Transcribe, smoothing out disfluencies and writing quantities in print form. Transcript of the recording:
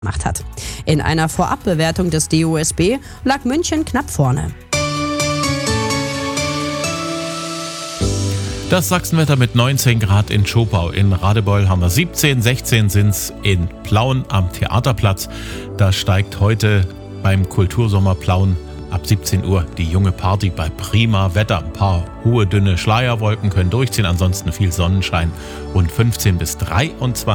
gemacht hat. In einer Vorabbewertung des DOSB lag München knapp vorne. Das Sachsenwetter mit 19 Grad in Schopau. In Radebeul haben wir 17, 16 sind's in Plauen am Theaterplatz. Da steigt heute beim Kultursommer Plauen ab 17 Uhr die junge Party bei prima Wetter. Ein paar hohe, dünne Schleierwolken können durchziehen, ansonsten viel Sonnenschein und 15 bis 23